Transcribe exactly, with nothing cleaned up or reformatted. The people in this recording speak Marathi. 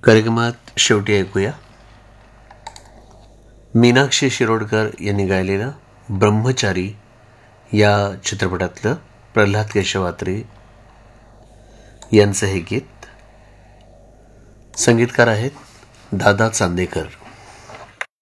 कार्यक्रमात शेवटी ऐकूया मीनाक्षी शिरोडकर यांनी गायलेलं ब्रह्मचारी या चित्रपटातलं प्रल्हाद केशवात्रे यांचं हे गीत. संगीतकार आहेत दादा चांदेकर.